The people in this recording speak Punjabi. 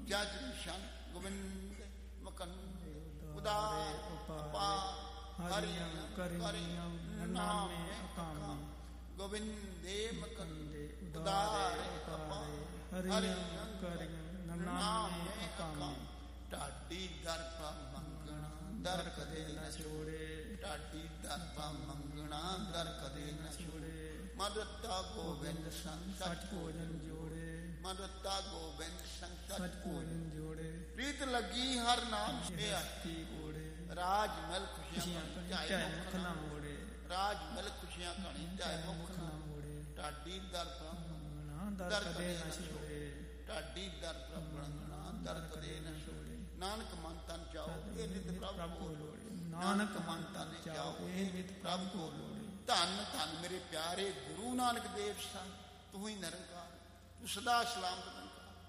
ਜਜ ਸ਼ਨ ਗੋਬਿੰਦ ਮਕੰਦ ਉਦਾਰ ਅਪਾਰ ਹਰਿ ਕਰਿ ਨਾਮੇ ਅਕਾਮੀ ਗੋਬਿੰਦੇ ਮਕੰਦੇ ਉਦਾਰ ਅਪਾਰ ਹਰਿ ਕਰਿ ਨਾਮੇ ਅਕਾਮੀ ਢਾਡੀ ਦਰ ਪਾ ਮੰਗਣਾ ਦਰ ਕਦੇ ਨਾ ਛੋੜੇ ਢਾਡੀ ਦਰ ਪਾ ਮੰਗਣਾ ਦਰ ਕਦੇ ਨਾ ਛੋੜੇ ਮਨ ਰਤਾ ਗੋਬਿੰਦ ਸੰਗ ਸਚ ਭੋਜਨ ਜੋੜੇ ਮਨ ਰਤਾ ਗੋਬਿੰਦ ਸੰਗ ਸਚ ਭੋਜਨ ਜੋੜੇ ਪ੍ਰੀਤ ਲੱਗੀ ਹਰ ਨਾਮ ਸੇ ਆਤੀ ਕੋੜੇ ਰਾਜ ਮਿਲ ਖੁਸ਼ੀਆਂ ਚਾਹੇ ਮੁਖ ਨਾ ਮੋੜੇ ਰਾਜ ਮਿਲ ਖੁਸ਼ੀਆਂ ਕਣੀ ਚਾਹੇ ਮੁਖ ਨਾ ਮੋੜੇ ਢਾਡੀ ਦਰ ਪਾ ਮੰਗਣਾ ਦਰ ਕਦੇ ਨਾ ਛੋੜੇ ਢਾਡੀ ਦਰ ਪਾ ਮੰਗਣਾ ਦਰ ਕਦੇ ਨਾ ਛੋੜੇ ਨਾਨਕ ਮਨ ਤਨ ਚਾਓ ਇਹ ਨਿਤ ਪ੍ਰਭ ਕੋ ਲੋੜੇ ਨਾਨਕ ਮਨ ਤਨ ਚਾਓ ਇਹ ਨਿਤ ਪ੍ਰਭ ਕੋ ਲੋੜੇ ਧੰਨ ਧੰਨ ਮੇਰੇ ਪਿਆਰੇ ਗੁਰੂ ਨਾਨਕ ਦੇਵ ਸੰਤ ਤੂੰ ਹੀ ਨਿਰੰਕਾਰ ਤੂੰ ਸਦਾ ਸਲਾਮਤ